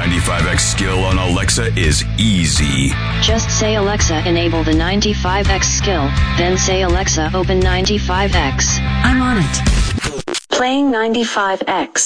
95X skill on Alexa is easy. Just say, Alexa, enable the 95X skill, then say, Alexa, open 95X. I'm on it. Playing 95X.